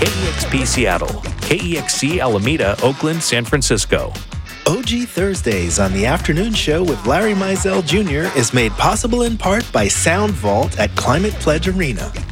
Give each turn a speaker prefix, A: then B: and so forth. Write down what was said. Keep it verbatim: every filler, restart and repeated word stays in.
A: K E X P Seattle, K E X C Alameda, Oakland, San Francisco.
B: O G Thursdays on the afternoon show with Larry Mizell Junior is made possible in part by Sound Vault at Climate Pledge Arena.